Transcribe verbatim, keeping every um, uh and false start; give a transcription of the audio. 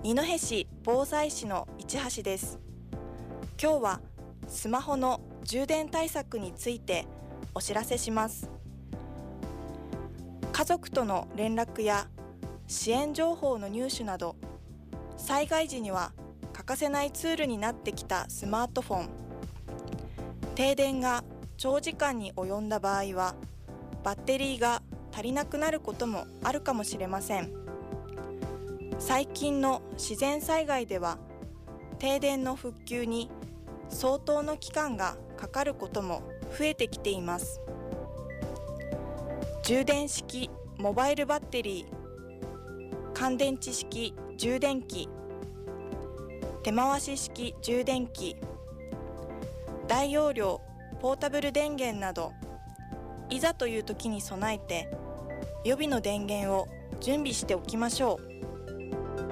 二戸市防災士の市橋です。今日はスマホの充電対策についてお知らせします。家族との連絡や支援情報の入手など、災害時には欠かせないツールになってきたスマートフォン。停電が長時間に及んだ場合は、バッテリーが足りなくなることもあるかもしれません。最近の自然災害では、停電の復旧に相当の期間がかかることも増えてきています。充電式モバイルバッテリー、乾電池式充電器、手回し式充電器、大容量ポータブル電源など、いざという時に備えて予備の電源を準備しておきましょう。